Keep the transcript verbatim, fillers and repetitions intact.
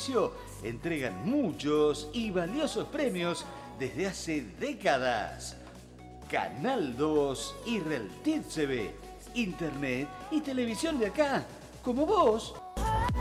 servicio entregan muchos y valiosos premios desde hace décadas. Canal dos y Reltiv C V, Internet y televisión de acá, como vos.